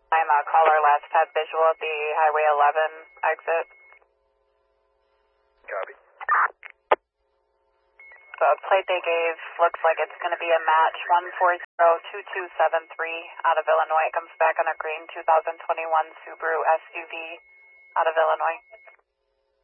I'm a caller last had visual at the Highway 11 exit. Copy. The plate they gave looks like it's going to be a match 1402273 out of Illinois. It comes back on a green 2021 Subaru SUV out of Illinois.